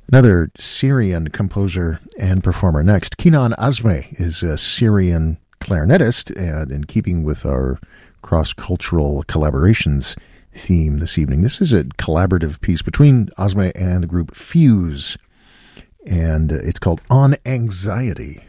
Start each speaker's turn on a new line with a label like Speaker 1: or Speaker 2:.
Speaker 1: Another Syrian composer and performer next. Kenan Azmeh is a Syrian clarinetist, and in keeping with our cross-cultural collaborations theme this evening, this is a collaborative piece between Azmeh and the group Fuse, and it's called On Anxiety.